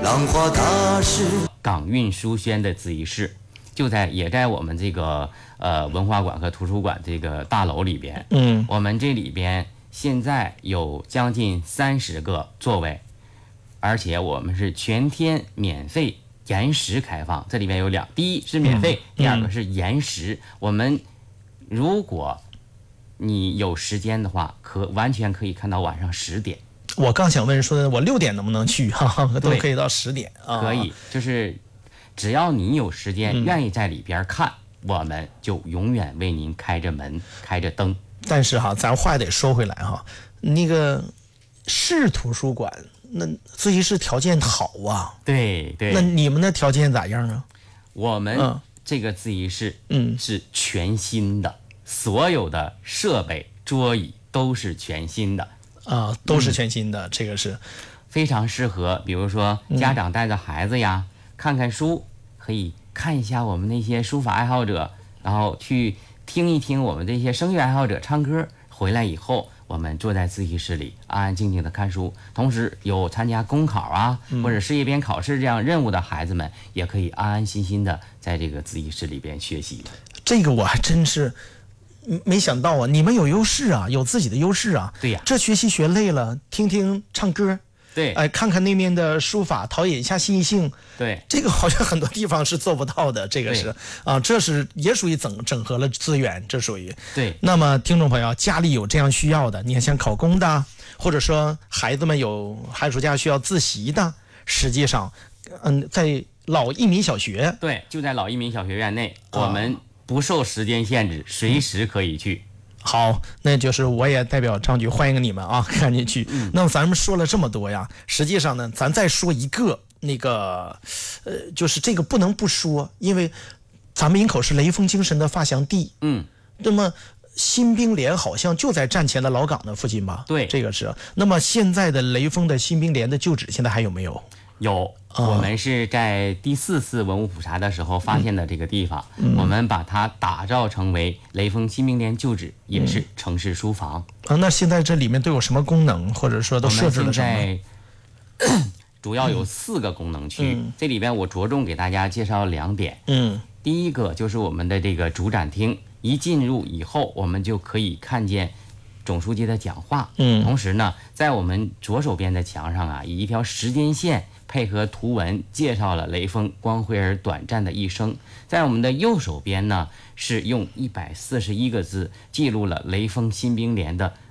浪花大师。 港韵书轩的自习室也在我们这个文化馆和图书馆这个大楼里边。我们这里边现在有将近30个座位，而且我们是全天免费延时开放。这里边有第一是免费，第二个是延时。我们如果你有时间的话，完全可以看到晚上10点。 我刚想问说，我6点能不能去？都可以到10点啊。 可以，就是只要你有时间，愿意在里边看，我们就永远为您开着门，开着灯。 但是咱话得说回来那个市图书馆那自习室条件好啊。 对对。 那你们的条件咋样啊？ 我们这个自习室是全新的，所有的设备、桌椅都是全新的。 都是全新的，这个是非常适合，比如说家长带着孩子呀，看看书，可以看一下我们那些书法爱好者，然后去听一听我们这些声乐爱好者唱歌。回来以后，我们坐在自习室里安安静静的看书，同时有参加公考啊或者事业编考试这样任务的孩子们，也可以安安心心的在这个自习室里边学习。 这个我还真是没想到啊！你们有优势啊，有自己的优势啊。 对呀， 这学习学累了，听听唱歌， 对， 看看那面的书法，陶冶一下心性。 对， 这个好像很多地方是做不到的。这个是这是也属于整合了资源，这属于对。 那么听众朋友，家里有这样需要的，你看像考公的，或者说孩子们有寒暑假需要自习的，实际上，在老一民小学， 对，就在老一民小学院内，我们不受时间限制，随时可以去。 好，那就是我也代表张局欢迎你们啊，赶紧去。那么咱们说了这么多呀，实际上呢，咱再说一个那个，就是这个不能不说，因为咱们营口是雷锋精神的发祥地。那么新兵连好像就在站前的老港的附近吧？ 对， 这个是。那么现在的雷锋的新兵连的旧址现在还有没有？ 有，我们是在第4次文物普查的时候发现的这个地方，我们把它打造成为雷锋新兵连旧址，也是城市书房。 那现在这里面都有什么功能，或者说都设置了什么？ 我们现在主要有4个功能区，这里边我着重给大家介绍2点。第一个就是我们的这个主展厅，一进入以后，我们就可以看见总书记的讲话。同时呢，在我们左手边的墙上以一条时间线配合图文介绍了雷锋光辉而短暂的一生。在我们的右手边呢，是用141个字记录了雷锋新兵连的